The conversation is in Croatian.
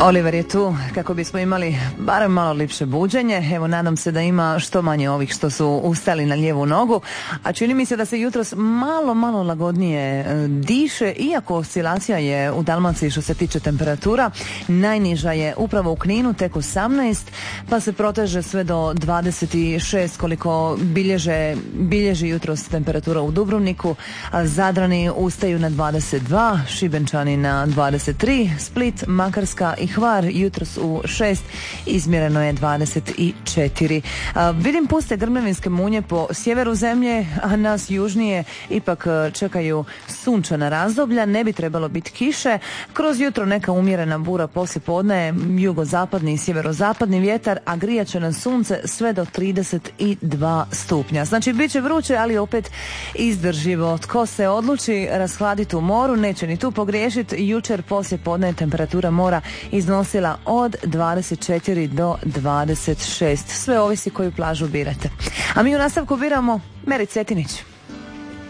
Oliver je tu kako bismo imali barem malo lipše buđenje. Evo, nadam se da ima što manje ovih što su ustali na lijevu nogu, a čini mi se da se jutros malo lagodnije diše, iako oscilacija je u Dalmaciji što se tiče temperatura. Najniža je upravo u Kninu, tek 18, pa se proteže sve do 26 koliko bilježi jutros temperatura u Dubrovniku. Zadrani ustaju na 22, Šibenčani na 23, Split, Makarska i Hvar jutros u 6 izmjereno je 24. Vidim puste grmljavinske munje po sjeveru zemlje, a nas južnije ipak čekaju sunčana razdoblja, ne bi trebalo biti kiše. Kroz jutro neka umjerena bura, poslije podne jugozapadni i sjeverozapadni vjetar, a grijat će nas sunce sve do 32 stupnja. Znači, bit će vruće, ali opet izdrživo. Tko se odluči rashladiti u moru, neće ni tu pogriješiti. Jučer poslije podne je temperatura mora iznosila od 24 do 26. Sve ovisi koju plažu birate. A mi u nastavku biramo Meri Cetinić.